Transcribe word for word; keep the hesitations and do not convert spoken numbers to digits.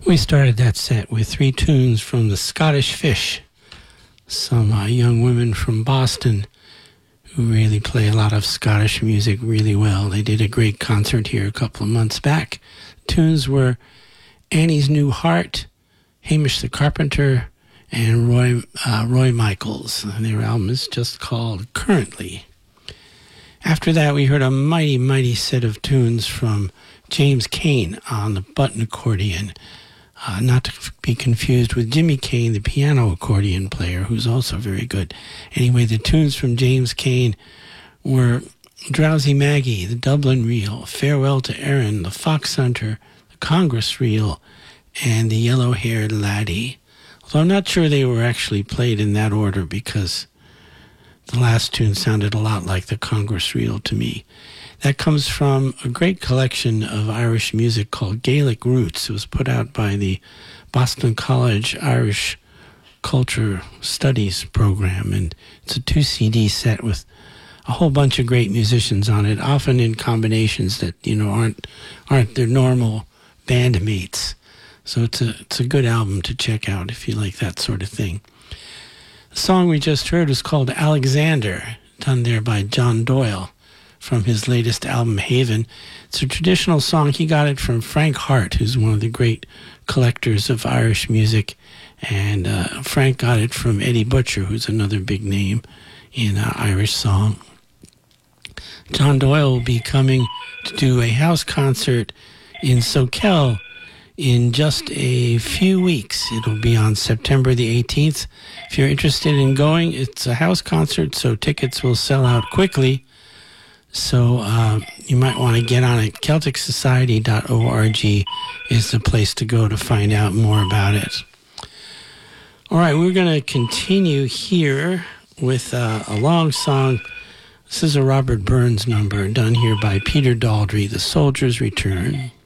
We started that set with three tunes from the Scottish Fish, some uh, young women from Boston who really play a lot of Scottish music really well. They did a great concert here a couple of months back. Tunes were Annie's New Heart, Hamish the Carpenter, and Roy uh, Roy Michaels. Their album is just called Currently. After that, we heard a mighty, mighty set of tunes from James Cain on the button accordion. Uh, not to be confused with Jimmy Cain, the piano accordion player, who's also very good. Anyway, the tunes from James Cain were Drowsy Maggie, the Dublin Reel, Farewell to Erin, the Fox Hunter, the Congress Reel, and the Yellow-Haired Laddie. Although I'm not sure they were actually played in that order because the last tune sounded a lot like the Congress Reel to me. That comes from a great collection of Irish music called Gaelic Roots. It was put out by the Boston College Irish Culture Studies program, and it's a two C D set with a whole bunch of great musicians on it, often in combinations that, you know, aren't aren't their normal bandmates. So it's a it's a good album to check out if you like that sort of thing. The song we just heard is called Alexander, done there by John Doyle from his latest album, Haven. It's a traditional song. He got it from Frank Hart, who's one of the great collectors of Irish music. And uh, Frank got it from Eddie Butcher, who's another big name in uh, Irish song. John Doyle will be coming to do a house concert in Soquel in just a few weeks. It'll be on September the eighteenth. If you're interested in going, it's a house concert, so tickets will sell out quickly. So uh, you might want to get on it. Celtic Society dot org is the place to go to find out more about it. All right, we're going to continue here with uh, a long song. This is a Robert Burns number done here by Peter Daldry, The Soldier's Return.